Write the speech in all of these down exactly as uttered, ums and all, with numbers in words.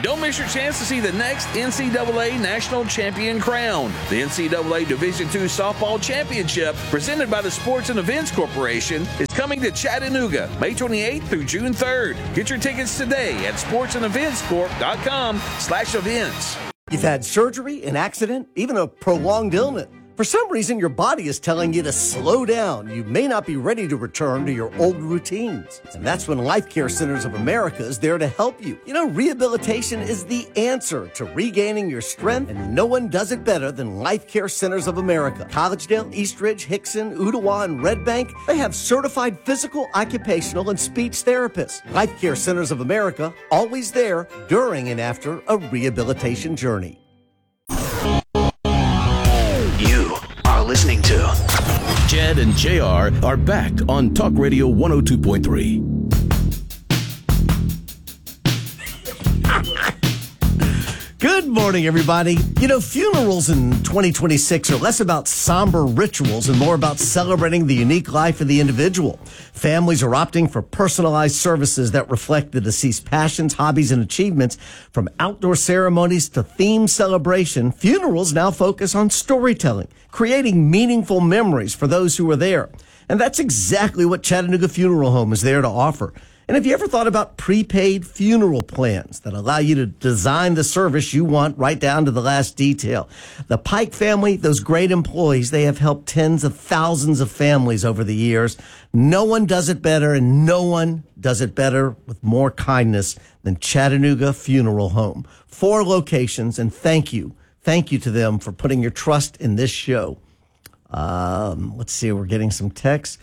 Don't miss your chance to see the next N C double A National Champion crowned. The N C double A Division two Softball Championship, presented by the Sports and Events Corporation, is coming to Chattanooga May twenty-eighth through June third. Get your tickets today at sports and events corp dot com slash events. You've had surgery, an accident, even a prolonged illness. For some reason, your body is telling you to slow down. You may not be ready to return to your old routines. And that's when Life Care Centers of America is there to help you. You know, rehabilitation is the answer to regaining your strength, and no one does it better than Life Care Centers of America. Collegedale, Eastridge, Hickson, Ooltewah, and Red Bank, they have certified physical, occupational, and speech therapists. Life Care Centers of America, always there during and after a rehabilitation journey. Listening to Jed and J R are back on Talk Radio one oh two point three. Good morning, everybody. You know, funerals in twenty twenty-six are less about somber rituals and more about celebrating the unique life of the individual. Families are opting for personalized services that reflect the deceased passions, hobbies, and achievements. From outdoor ceremonies to themed celebration, funerals now focus on storytelling, creating meaningful memories for those who are there. And that's exactly what Chattanooga Funeral Home is there to offer. And have you ever thought about prepaid funeral plans that allow you to design the service you want right down to the last detail? The Pike family, those great employees, they have helped tens of thousands of families over the years. No one does it better, and no one does it better with more kindness than Chattanooga Funeral Home. Four locations, and thank you. Thank you to them for putting your trust in this show. Um, let's see, we're getting some texts.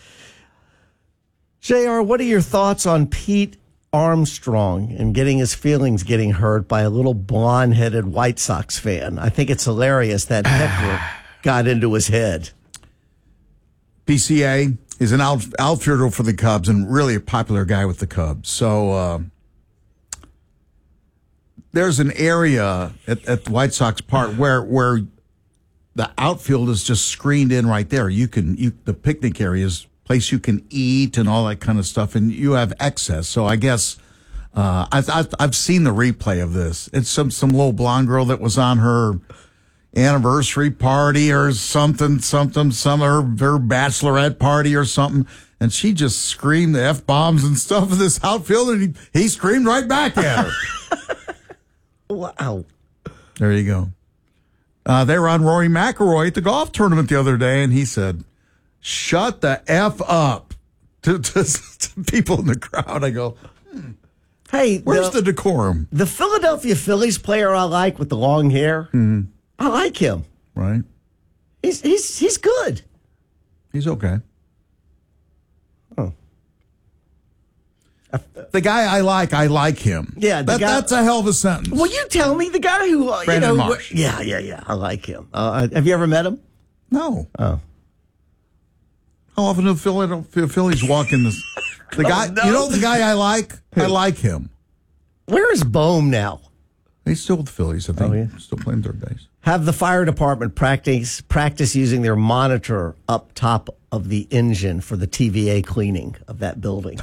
J R, what are your thoughts on Pete Armstrong and getting his feelings getting hurt by a little blonde-headed White Sox fan? I think it's hilarious that heckler got into his head. P C A is an out, outfielder for the Cubs and really a popular guy with the Cubs. So uh, there's an area at, at the White Sox Park where where the outfield is just screened in right there. You can you the picnic area is place you can eat and all that kind of stuff, and you have access. So I guess uh, I've, I've I've seen the replay of this. It's some some little blonde girl that was on her anniversary party or something, something, some her her bachelorette party or something, and she just screamed the F bombs and stuff of this outfielder, and he, he screamed right back at her. Wow. There you go. Uh, they were on Rory McIlroy at the golf tournament the other day, and he said, "Shut the F up," to, to, to people in the crowd. I go, hmm, hey, where's the, the decorum? The Philadelphia Phillies player I like with the long hair, Mm-hmm. I like him. Right? He's he's he's good. He's okay. Oh. The guy I like, I like him. Yeah, the that, guy, that's a hell of a sentence. Well, you tell me the guy who uh, you Brandon know. Marsh. Yeah, yeah, yeah. I like him. Uh, have you ever met him? No. Oh. How often do Philadelphia Phillies walk in this? The guy, oh, no. You know, the guy I like, I like him. Where is Bohm now? He's still with the Phillies, I think. Oh, yeah. Still playing third base. Have the fire department practice practice using their monitor up top of the engine for the T V A cleaning of that building.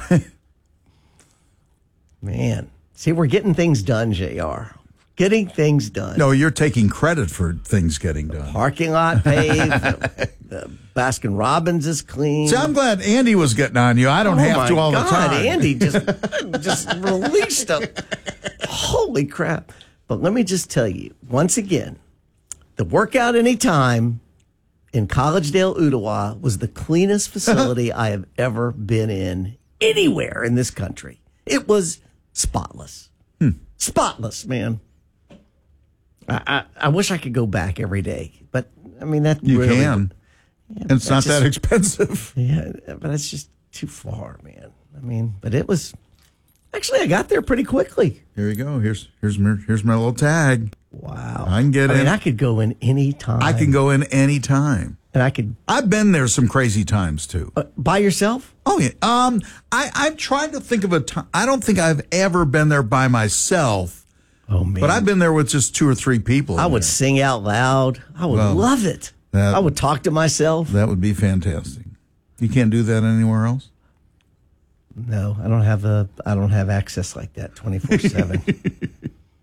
Man, see, we're getting things done, J R. Getting things done. No, you're taking credit for things getting done. Parking lot paved. the, the Baskin Robbins is clean. See, I'm glad Andy was getting on you. I don't oh have to all God, the time. Andy just just released them. Holy crap. But let me just tell you, once again, the Workout Anytime in Collegedale, Ooltewah was the cleanest facility I have ever been in anywhere in this country. It was spotless. Hmm. Spotless, man. I, I, I wish I could go back every day, but I mean that You really, can. Yeah, and it's not just, that expensive. Yeah, but it's just too far, man. I mean, but it was actually I got there pretty quickly. Here you go. Here's here's my, here's my little tag. Wow. I can get I in. mean, I could go in any time. I can go in any time. And I could. I've been there some crazy times too. Uh, by yourself? Oh yeah. Um, I I'm trying to think of a time. I don't think I've ever been there by myself. Oh man. But I've been there with just two or three people. I would there. sing out loud. I would Well, love it. that- I would talk to myself. That would be fantastic. You can't do that anywhere else? No, I don't have a. I don't have access like that twenty four seven.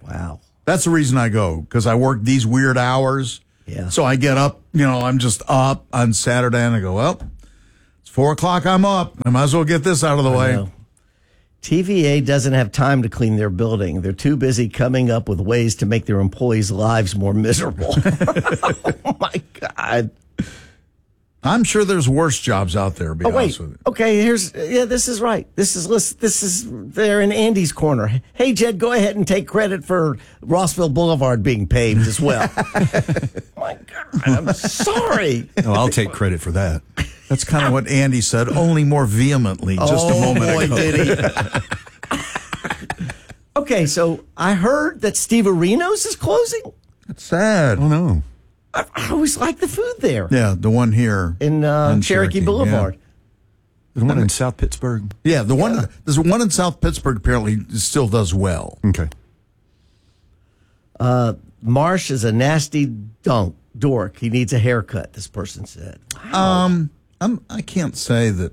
Wow. That's the reason I go, because I work these weird hours. Yeah. So I get up, you know, I'm just up on Saturday, and I go, well, it's four o'clock, I'm up. I might as well get this out of the I way. know. T V A doesn't have time to clean their building. They're too busy coming up with ways to make their employees' lives more miserable. Oh, my God. I'm sure there's worse jobs out there, to be Oh, wait. honest with you. Okay, here's, yeah, this is right. This is, this is, they're in Andy's corner. Hey, Jed, go ahead and take credit for Rossville Boulevard being paved as well. My God, I'm sorry. No, I'll take credit for that. That's kind of what Andy said, only more vehemently just oh, a moment boy, ago. did he. Okay, so I heard that Steve Arenos is closing. It's sad. Oh, no. I, I always liked the food there Yeah, the one here. in uh, on Cherokee, Boulevard. Yeah. The one in South Pittsburgh. Yeah, the one there's one in South Pittsburgh apparently still does well. Okay. Marsh is a nasty dunk, dork. He needs a haircut, this person said. Um, I'm I can't say that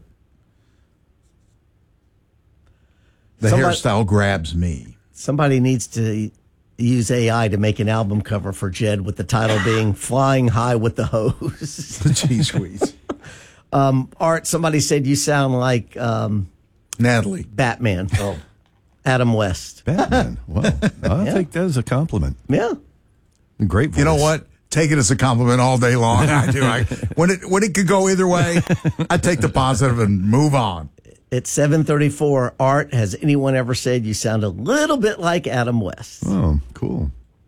the Somebody- hairstyle grabs me. Somebody needs to use A I to make an album cover for Jed with the title being Flying High with the Hose. Jeez Louise. um, Art, somebody said you sound like um, Natalie. Batman. Oh. Adam West. Batman. Well, I think that is a compliment. Yeah. Great voice. You know what? Take it as a compliment all day long. I do. I, when it when it could go either way, I take the positive and move on. It's seven thirty-four. Art, has anyone ever said you sound a little bit like Adam West? Oh, cool.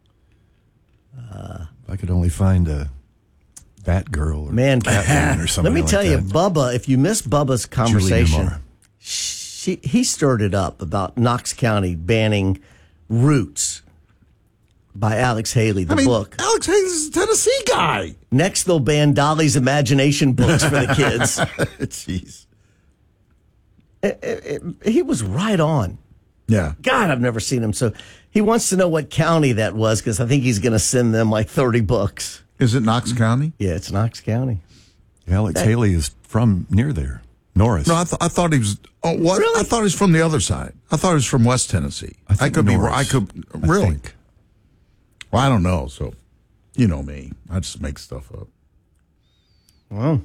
Uh, if I could only find a Batgirl or Man, Batman or something let me like tell you, that. Bubba, if you missed Bubba's Julie conversation, Newmar. she, he stirred it up about Knox County banning Roots by Alex Haley, the I mean, book. Alex Hayes is a Tennessee guy. Next, they'll ban Dolly's Imagination books for the kids. Jeez. It- it- it- he was right on. Yeah. God, I've never seen him. So he wants to know what county that was because I think he's going to send them like thirty books. Is it Knox County? Yeah, it's Knox County. Alex Haley is from near there. Norris. No, I, th- I thought he was. Oh, what? Really? I thought he was from the other side. I thought he was from West Tennessee. I think could be Norris. wrong. I could I really. think. Well, I don't know. So, you know me. I just make stuff up. Well,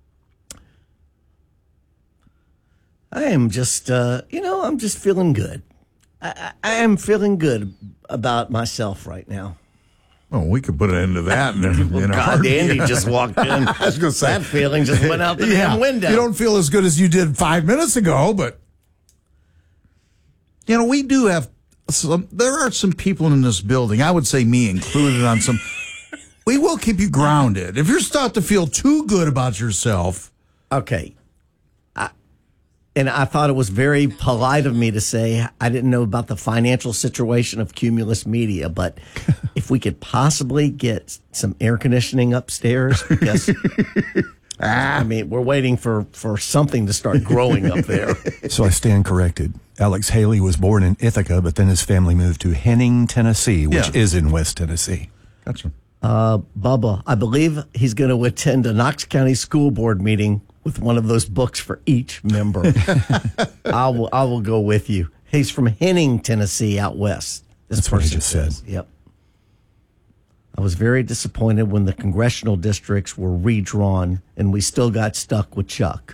I am just, uh, you know, I'm just feeling good. I, I, I am feeling good about myself right now. Oh, we could put an end to that. In, in Well, a God, heartbeat. Andy just walked in. I was going to say That feeling just went out the yeah, damn window. You don't feel as good as you did five minutes ago, but you know we do have some. There are some people in this building. I would say me included on some. We will keep you grounded if you're starting to feel too good about yourself. Okay. I, and I thought it was very polite of me to say I didn't know about the financial situation of Cumulus Media, but if we could possibly get some air conditioning upstairs, because I mean, we're waiting for, for something to start growing up there. So I stand corrected. Alex Haley was born in Ithaca, but then his family moved to Henning, Tennessee, which Yeah. is in West Tennessee. Gotcha. Uh, Bubba, I believe he's going to attend a Knox County School Board meeting with one of those books for each member. I will, I will go with you. He's from Henning, Tennessee, out west. This That's what he person just said. says. Yep. I was very disappointed when the congressional districts were redrawn and we still got stuck with Chuck.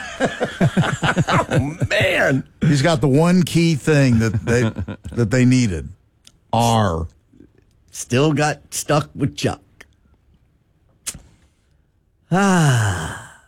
Oh, man. He's got the one key thing that they that they needed. R. Still got stuck with Chuck. Ah.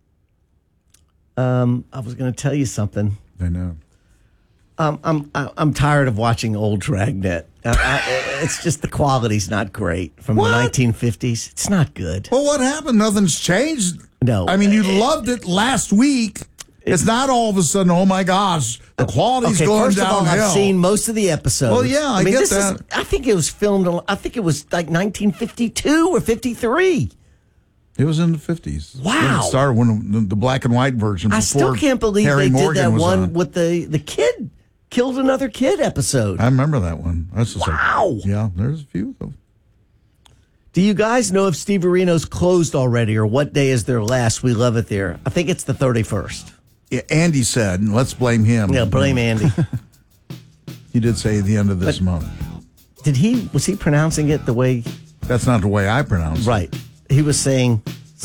Um, I was going to tell you something. I know. Um, I'm I- I'm tired of watching old Dragnet. I, I, it's just the quality's not great from What? the nineteen fifties. It's not good. Well, what happened? Nothing's changed. No. I mean, you loved it last week. It's not all of a sudden, oh my gosh, the quality's Okay, going first of all, downhill. I've seen most of the episodes. Well, yeah, I mean, get this that. Is, I think it was filmed. I think it was like nineteen fifty-two or fifty-three. It was in the fifties. Wow. When it started when the, the black and white version. I still before can't believe Harry they Morgan did that was one on. with the the kid killed another kid episode. I remember that one. That's just Wow. Like, yeah, there's a few of them. Do you guys know if Steve Arenos closed already or what day is their last? We love it there. I think it's the thirty-first. Yeah, Andy said, and let's blame him. Yeah, blame Andy. He did say the end of this But- month. Did he, was he pronouncing it the way? That's not the way I pronounce it. Right. He was saying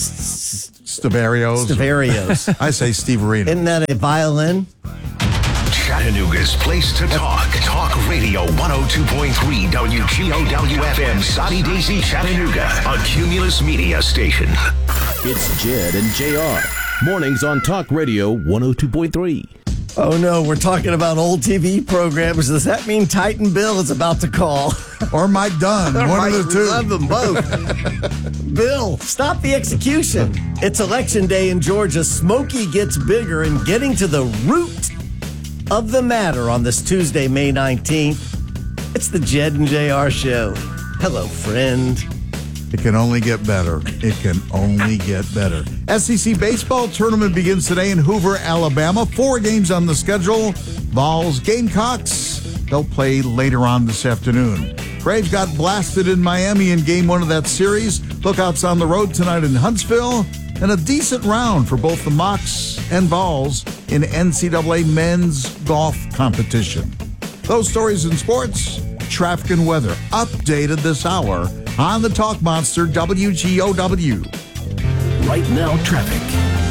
s- Stavarios. Stavarios. I say Steve Arena. Isn't that a violin? Chattanooga's place to talk. Talk Radio one oh two point three W G O W F M, Soddy Daisy, Chattanooga, a Cumulus media station. It's Jed and J R. Mornings on Talk Radio one oh two point three. Oh no, we're talking about old T V programs. Does that mean Titan Bill is about to call? Or Mike Dunn. One Mike, of the two. Love them both. Bill, stop the execution. It's election day in Georgia. Smokey gets bigger and getting to the root of the matter on this Tuesday, May nineteenth. It's the Jed and J R show. Hello, friend. It can only get better. It can only get better. S E C baseball tournament begins today in Hoover, Alabama. Four games on the schedule. Vols, Gamecocks. They'll play later on this afternoon. Braves got blasted in Miami in game one of that series. Lookouts on the road tonight in Huntsville. And a decent round for both the Mocs and Vols in N C double A men's golf competition. Those stories in sports, traffic and weather updated this hour on the Talk Monster W G O W. Right now, traffic.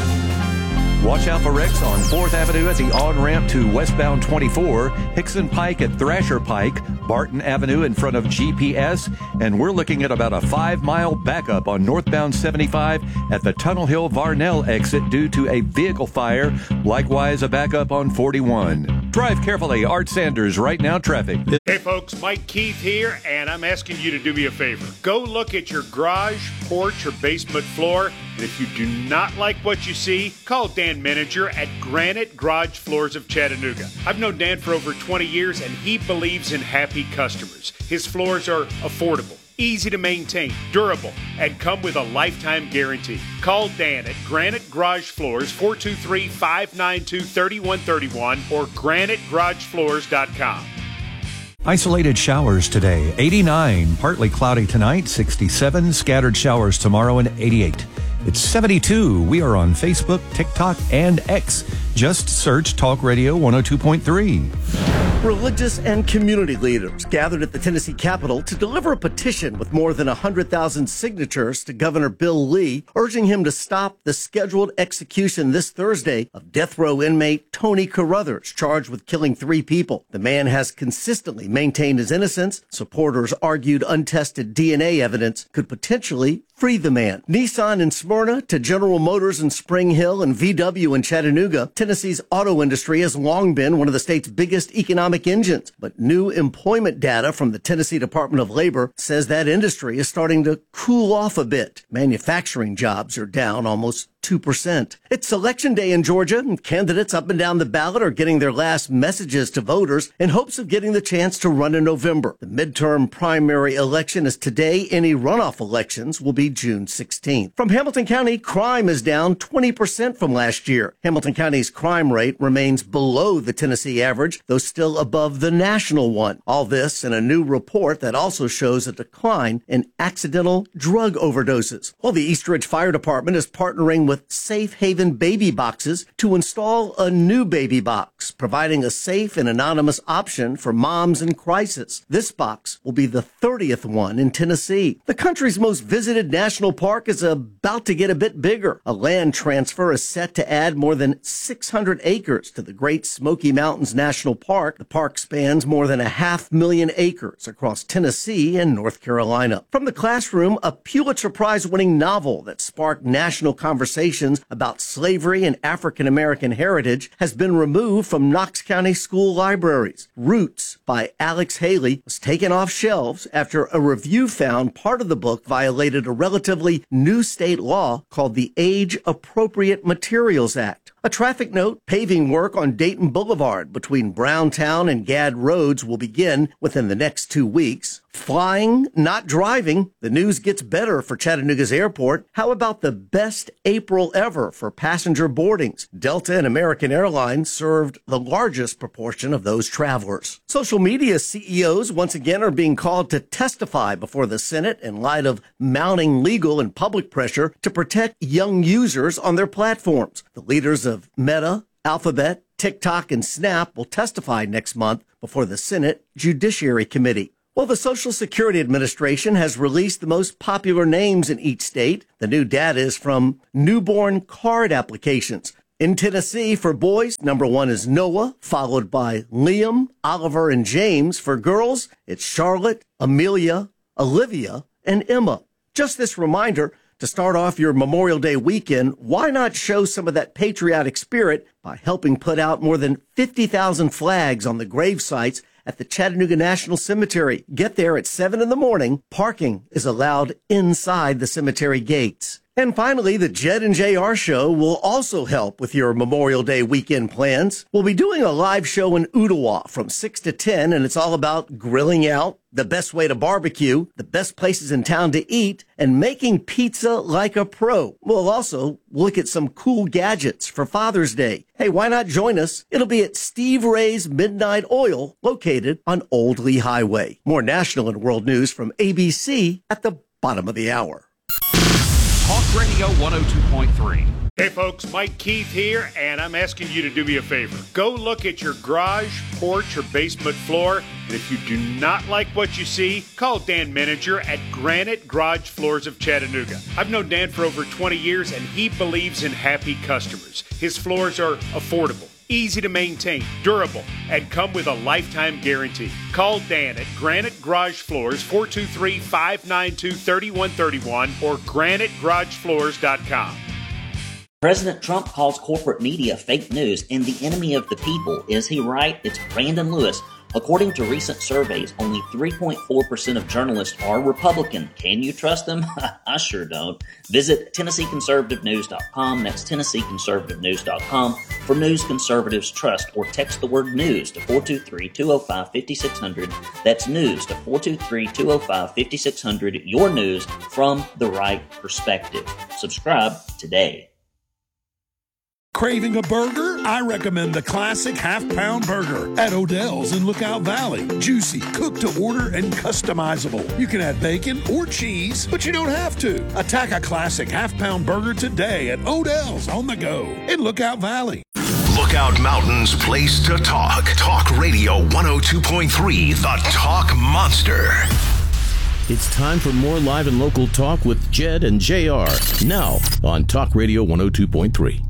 Watch out for wrecks on fourth Avenue at the on-ramp to westbound twenty-four, Hickson Pike at Thrasher Pike, Barton Avenue in front of G P S, and we're looking at about a five-mile backup on northbound seventy-five at the Tunnel Hill Varnell exit due to a vehicle fire. Likewise, a backup on forty-one. Drive carefully. Art Sanders, Right Now Traffic. Hey folks, Mike Keith here, and I'm asking you to do me a favor. Go look at your garage, porch, or basement floor, and if you do not like what you see, call Dan Manager at Granite Garage Floors of Chattanooga. I've known Dan for over twenty years, and he believes in happy customers. His floors are affordable, easy to maintain, durable, and come with a lifetime guarantee. Call Dan at Granite Garage Floors, four two three, five nine two, three one three one or granite garage floors dot com. Isolated showers today, eighty-nine. Partly cloudy tonight, sixty-seven. Scattered showers tomorrow, and eighty-eight. It's seventy-two. We are on Facebook, TikTok, and X. Just search Talk Radio one oh two point three. Religious and community leaders gathered at the Tennessee Capitol to deliver a petition with more than one hundred thousand signatures to Governor Bill Lee, urging him to stop the scheduled execution this Thursday of death row inmate Tony Carruthers, charged with killing three people. The man has consistently maintained his innocence. Supporters argued untested D N A evidence could potentially free the man. Nissan in Smyrna to General Motors in Spring Hill and V W in Chattanooga, Tennessee's auto industry has long been one of the state's biggest economic engines. But new employment data from the Tennessee Department of Labor says that industry is starting to cool off a bit. Manufacturing jobs are down almost two percent. It's election day in Georgia, and candidates up and down the ballot are getting their last messages to voters in hopes of getting the chance to run in November. The midterm primary election is today. Any runoff elections will be June sixteenth. From Hamilton County, crime is down twenty percent from last year. Hamilton County's crime rate remains below the Tennessee average, though still above the national one. All this in a new report that also shows a decline in accidental drug overdoses. While the East Ridge Fire Department is partnering with Safe Haven Baby Boxes to install a new baby box, providing a safe and anonymous option for moms in crisis. This box will be the thirtieth one in Tennessee. The country's most visited national park is about to get a bit bigger. A land transfer is set to add more than six hundred acres to the Great Smoky Mountains National Park. The park spans more than a half million acres across Tennessee and North Carolina. From the classroom, a Pulitzer Prize-winning novel that sparked national conversation about slavery and African American heritage has been removed from Knox County school libraries. Roots by Alex Haley was taken off shelves after a review found part of the book violated a relatively new state law called the Age Appropriate Materials Act. A traffic note, paving work on Dayton Boulevard between Browntown and Gadd Roads will begin within the next two weeks. Flying, not driving. The news gets better for Chattanooga's airport. How about the best April ever for passenger boardings? Delta and American Airlines served the largest proportion of those travelers. Social media C E Os once again are being called to testify before the Senate in light of mounting legal and public pressure to protect young users on their platforms. The leaders of Meta, Alphabet, TikTok, and Snap will testify next month before the Senate Judiciary Committee. Well, the Social Security Administration has released the most popular names in each state. The new data is from newborn card applications. In Tennessee, for boys, number one is Noah, followed by Liam, Oliver, and James. For girls, it's Charlotte, Amelia, Olivia, and Emma. Just this reminder, to start off your Memorial Day weekend, why not show some of that patriotic spirit by helping put out more than fifty thousand flags on the grave sites at the Chattanooga National Cemetery? Get there at seven in the morning. Parking is allowed inside the cemetery gates. And finally, the Jed and J R show will also help with your Memorial Day weekend plans. We'll be doing a live show in Ottawa from six to ten, and it's all about grilling out, the best way to barbecue, the best places in town to eat, and making pizza like a pro. We'll also look at some cool gadgets for Father's Day. Hey, why not join us? It'll be at Steve Ray's Midnight Oil, located on Old Lee Highway. More national and world news from A B C at the bottom of the hour. Talk Radio one oh two point three. Hey folks, Mike Keith here, and I'm asking you to do me a favor. Go look at your garage, porch, or basement floor, and if you do not like what you see, call Dan Meninger at Granite Garage Floors of Chattanooga. I've known Dan for over twenty years, and he believes in happy customers. His floors are affordable, easy to maintain, durable, and come with a lifetime guarantee. Call Dan at Granite Garage Floors, four two three, five nine two, three one three one or granite garage floors dot com. President Trump calls corporate media fake news and the enemy of the people. Is he right? It's Brandon Lewis. According to recent surveys, only three point four percent of journalists are Republican. Can you trust them? I sure don't. Visit Tennessee Conservative News dot com. That's Tennessee Conservative News dot com for news conservatives trust, or text the word news to four two three, two oh five, five six zero zero. That's news to four two three, two oh five, five six zero zero. Your news from the right perspective. Subscribe today. Craving a burger? I recommend the classic half-pound burger at Odell's in Lookout Valley. Juicy, cooked to order, and customizable. You can add bacon or cheese, but you don't have to. Attack a classic half-pound burger today at Odell's on the go in Lookout Valley. Lookout Mountain's place to talk. Talk Radio one oh two point three, the Talk Monster. It's time for more live and local talk with Jed and J R. Now on Talk Radio one oh two point three.